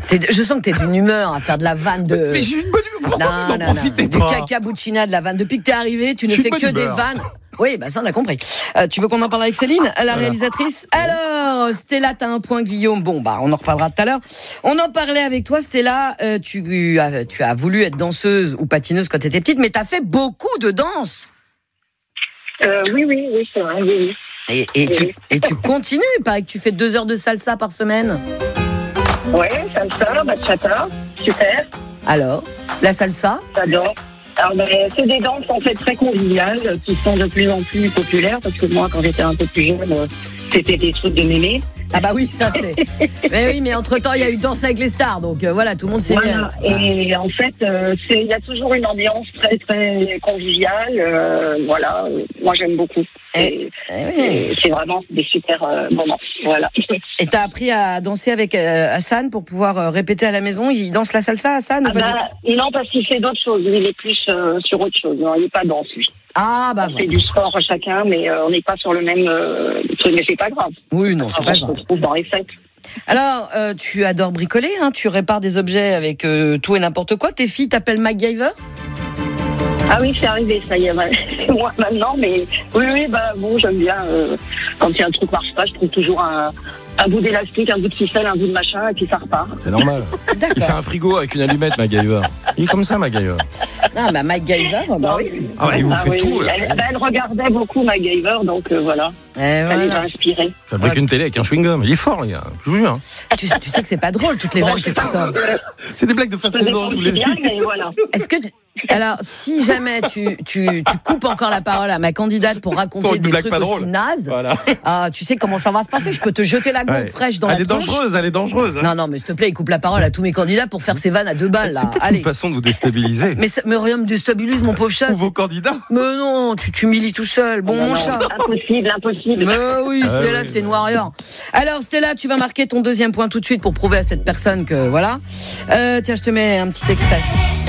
Je sens que t'es d'une humeur à faire de la vanne de... Mais j'ai une bonne humeur, pourquoi vous en profitez pas? Du cacabuccina, de la vanne. Depuis que t'es arrivé, tu ne fais que des vannes. Oui, ça on a compris. Tu veux qu'on en parle avec Céline, la réalisatrice? Alors, Stella, t'as un point, Guillaume. Bon, on en reparlera tout à l'heure. On en parlait avec toi, Stella. Tu as voulu être danseuse ou patineuse quand t'étais petite, mais t'as fait beaucoup de danse. Oui, c'est vrai, oui. Et tu continues, il paraît que tu fais 2 heures de salsa par semaine. Ouais, salsa, bachata, super. Alors, la salsa? J'adore. Alors, c'est des danses en fait très conviviales qui sont de plus en plus populaires parce que moi, quand j'étais un peu plus jeune, c'était des trucs de mémé. Ah bah oui, ça c'est. mais entre-temps, il y a eu Danse avec les stars, donc voilà, tout le monde sait bien. Et en fait, il y a toujours une ambiance très très conviviale. Moi j'aime beaucoup. Et c'est vraiment des super moments. Voilà. Et t'as appris à danser avec Hassan pour pouvoir répéter à la maison? Il danse la salsa, Hassan, ou pas? Non, parce qu'il fait d'autres choses. Il est plus sur autre chose. Non, il n'est pas danse, lui. On fait du sport chacun, mais on n'est pas sur le même truc. Mais c'est pas grave. Oui, non, c'est pas grave. On se retrouve dans les fêtes. Alors, tu adores bricoler, hein, tu répares des objets avec tout et n'importe quoi. Tes filles t'appellent MacGyver? Ah oui, c'est arrivé, ça y est, c'est moi maintenant, mais oui, j'aime bien. Quand il y a un truc marche pas, je trouve toujours un bout d'élastique, un bout de ficelle, un bout de machin, et puis ça repart. C'est normal. D'accord. Il fait un frigo avec une allumette, MacGyver. Il est comme ça, MacGyver. Non, MacGyver, oui. Il vous fait tout. Elle regardait beaucoup MacGyver, donc voilà. Ça les a inspirés. Fabrique une télé avec un chewing-gum. Il est fort, les gars. Je vous jure. Tu sais que c'est pas drôle, toutes les vannes que tu sors. C'est des blagues de fin de saison, je vous l'ai dit. Mais voilà. Est-ce que... Alors, si jamais tu coupes encore la parole à ma candidate pour raconter des trucs aussi nazes, voilà. Tu sais comment ça va se passer. Je peux te jeter la gonfle fraîche dans la tronche. Elle est dangereuse. Hein. Non, mais s'il te plaît, il coupe la parole à tous mes candidats pour faire ses vannes à 2 balles. Là. C'est peut-être une façon de vous déstabiliser. Mais rien me déstabilise, mon pauvre chat. Ou vos candidats. Mais non, tu t'humilies tout seul. Bon, mon chat. Impossible. Mais oui, Stella, c'est une warrior. Alors, Stella, tu vas marquer ton 2e point tout de suite pour prouver à cette personne que, voilà. Tiens, je te mets un petit extrait.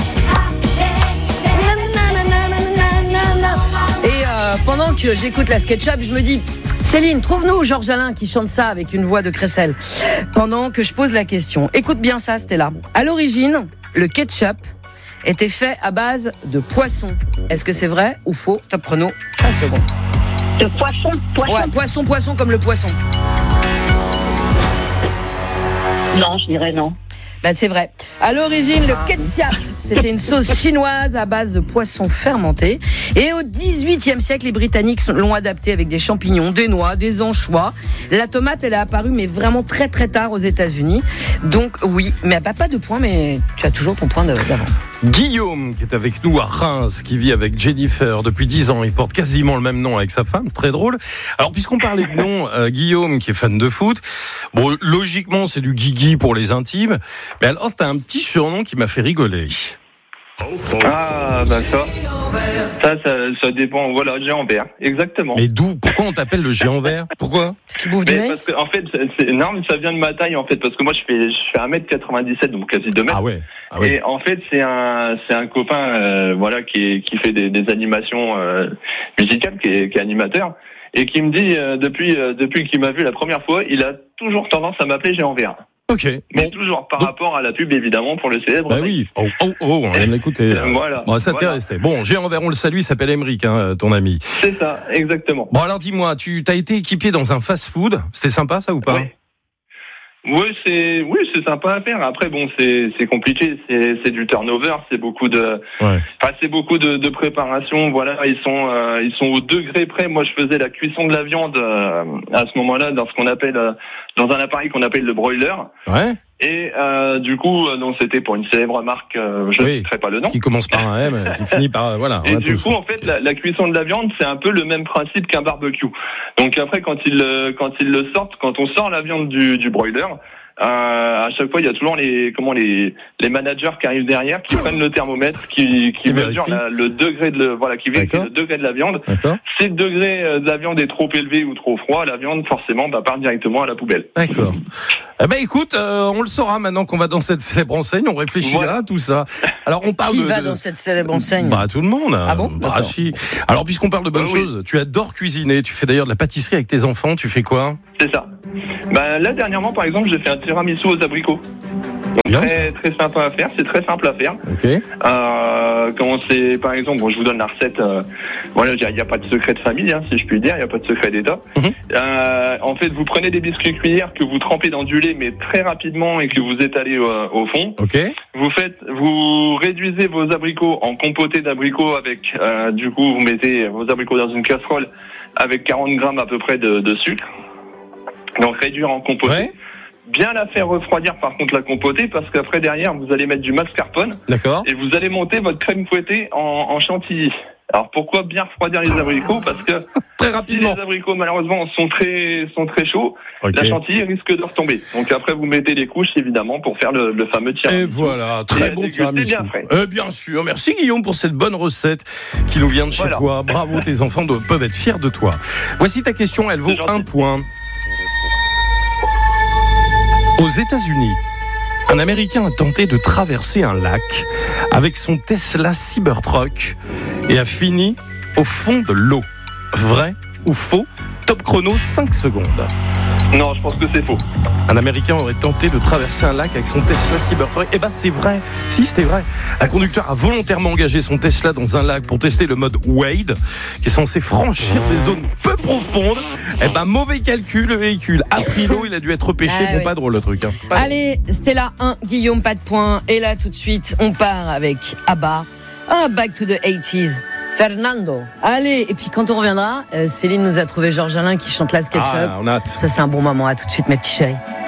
Pendant que j'écoute la SketchUp, je me dis, Céline, trouve-nous Georges Alain qui chante ça avec une voix de crécelle. Pendant que je pose la question. Écoute bien ça, Stella. À l'origine, le ketchup était fait à base de poisson. Est-ce que c'est vrai ou faux? Top chrono, 5 secondes. De poisson? Ouais, poisson comme le poisson. Non, je dirais non. C'est vrai. À l'origine, le ketchup, c'était une sauce chinoise à base de poissons fermentés. Et au XVIIIe siècle, les Britanniques l'ont adapté avec des champignons, des noix, des anchois. La tomate, elle est apparue, mais vraiment très très tard aux États-Unis. Donc oui, mais pas de point, mais tu as toujours ton point d'avant. Guillaume, qui est avec nous à Reims, qui vit avec Jennifer depuis 10 ans. Il porte quasiment le même nom avec sa femme, très drôle. Alors, puisqu'on parlait de nom, Guillaume, qui est fan de foot, bon, logiquement, c'est du Guigui pour les intimes. Mais alors, t'as un petit surnom qui m'a fait rigoler. Ah, ça dépend. Voilà, géant vert, exactement. Mais d'où? Pourquoi on t'appelle le géant vert? Pourquoi? Parce qu'il bouffe du maïs. Parce que, en fait, c'est énorme, ça vient de ma taille, en fait, parce que moi, je fais 1m97, donc quasi 2 mètres. Ah ouais. Et en fait, c'est un copain, qui fait des animations musicales, qui est animateur, et qui me dit, depuis qu'il m'a vu la première fois, il a toujours tendance à m'appeler géant vert. Ok. Mais toujours par rapport à la pub, évidemment, pour le célèbre. Bah oui. On aime l'écouter. Voilà. Bon, ça t'est resté. Bon, géant vert, on le salue, il s'appelle Emeric, ton ami. C'est ça, exactement. Bon, alors dis-moi, tu t'as été équipé dans un fast-food. C'était sympa, ça, ou pas? Oui, c'est sympa à faire. Après, bon, c'est compliqué. C'est du turnover. C'est beaucoup de préparation. Voilà, ils sont au degré près. Moi, je faisais la cuisson de la viande à ce moment-là dans dans un appareil qu'on appelle le broiler. Ouais. Et du coup, donc c'était pour une célèbre marque, je ne citerai pas le nom. Qui commence par un M, qui finit par voilà. Et du coup, en fait, la cuisson de la viande, c'est un peu le même principe qu'un barbecue. Donc après, quand ils le sortent, quand on sort la viande du broiler, à chaque fois, il y a toujours les managers qui arrivent derrière, qui prennent le thermomètre, qui mesurent le degré qui vérifie le degré de la viande. D'accord. Si le degré de la viande est trop élevé ou trop froid, la viande forcément part directement à la poubelle. D'accord. Écoute, on le saura maintenant qu'on va dans cette célèbre enseigne, on réfléchira à tout ça. Alors on parle Qui va dans cette célèbre enseigne? Tout le monde. Ah bon? Si. Alors puisqu'on parle de bonnes choses, tu adores cuisiner, tu fais d'ailleurs de la pâtisserie avec tes enfants, tu fais quoi? C'est ça. Là dernièrement par exemple, j'ai fait un tiramisu aux abricots. Bien, Très sympa à faire, c'est très simple à faire. Ok. Comment c'est, par exemple, bon, je vous donne la recette. Voilà, il n'y a pas de secret de famille, hein, si je puis dire, il n'y a pas de secret d'État. En fait, vous prenez des biscuits cuillères que vous trempez dans du lait, mais très rapidement et que vous étalez au fond. Ok. Vous réduisez vos abricots en compoté d'abricots avec, du coup, vous mettez vos abricots dans une casserole avec 40 grammes à peu près de sucre. Donc réduire en compoté. Ouais. Bien la faire refroidir par contre la compotée parce qu'après derrière vous allez mettre du mascarpone. D'accord. Et vous allez monter votre crème fouettée en chantilly. Alors pourquoi bien refroidir les abricots? Parce que très si rapidement. les abricots malheureusement sont très chauds, Ok. la chantilly risque de retomber. Donc après vous mettez les couches évidemment pour faire le fameux tiramisu. Et voilà, très Et bon déguster tiramisu. bien frais. Bien sûr, merci Guillaume pour cette bonne recette qui nous vient de chez Voilà. toi. Bravo, tes enfants peuvent être fiers de toi. Voici ta question, elle vaut C'est gentil. 1 point. Aux États-Unis, un Américain a tenté de traverser un lac avec son Tesla Cybertruck et a fini au fond de l'eau. Vrai ou faux? Top chrono, 5 secondes. Non, je pense que c'est faux. Un Américain aurait tenté de traverser un lac avec son Tesla Cybertruck. Eh ben c'est vrai. Si, c'était vrai. Un conducteur a volontairement engagé son Tesla dans un lac pour tester le mode Wade, qui est censé franchir des zones peu profondes. Eh ben mauvais calcul, le véhicule a pris l'eau, il a dû être repêché. Ah Bon, oui. pas drôle le truc. Hein. Pas Allez, Stella 1, Guillaume, pas de point. Et là, tout de suite, on part avec ABBA. Back to the 80s. Fernando. Allez, et puis quand on reviendra, Céline nous a trouvé Georges Alain qui chante Last Ketchup. drôle. Ah, on a hâte. Ça, c'est un bon moment. À tout de suite, mes petits chéris.